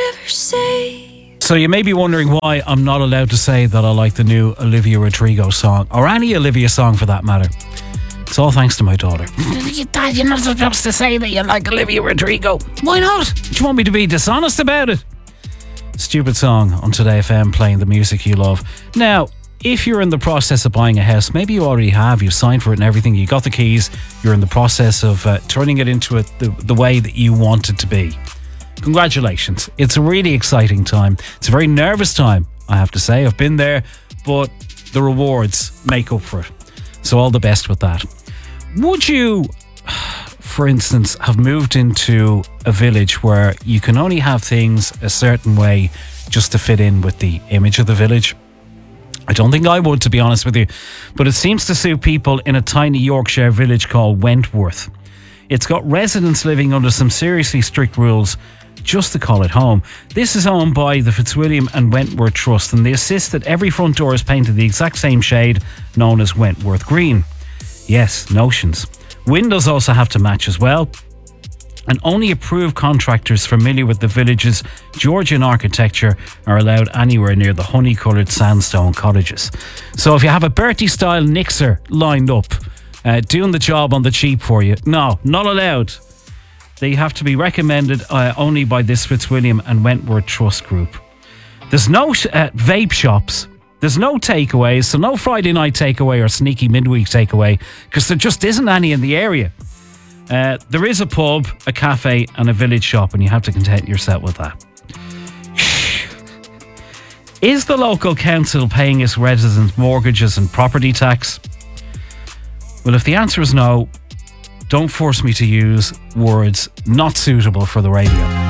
ever say. So you may be wondering why I'm not allowed to say that I like the new Olivia Rodrigo song, or any Olivia song for that matter. It's all thanks to my daughter. Dad, you're not supposed to say that you like Olivia Rodrigo. Why not? Do you want me to be dishonest about it? Stupid song on Today FM, playing the music you love. Now, if you're in the process of buying a house, maybe you already have, you've signed for it and everything, you got the keys, you're in the process of turning it into the way that you want it to be. Congratulations. It's a really exciting time. It's a very nervous time, I have to say. I've been there, but the rewards make up for it. So all the best with that. Would you, for instance, have moved into a village where you can only have things a certain way just to fit in with the image of the village? I don't think I would, to be honest with you, but it seems to suit people in a tiny Yorkshire village called Wentworth. It's got residents living under some seriously strict rules just to call it home. This is owned by the Fitzwilliam and Wentworth Trust, and they insist that every front door is painted the exact same shade, known as Wentworth Green. Yes, notions. Windows also have to match as well. And only approved contractors familiar with the village's Georgian architecture are allowed anywhere near the honey-coloured sandstone cottages. So if you have a Bertie-style Nixer lined up, doing the job on the cheap for you, no, not allowed. They have to be recommended only by this Fitzwilliam and Wentworth Trust group. There's no vape shops. There's no takeaways, so no Friday night takeaway or sneaky midweek takeaway, because there just isn't any in the area. There is a pub, a cafe and a village shop, and you have to content yourself with that. Is the local council paying its residents mortgages and property tax? Well, if the answer is no, don't force me to use words not suitable for the radio.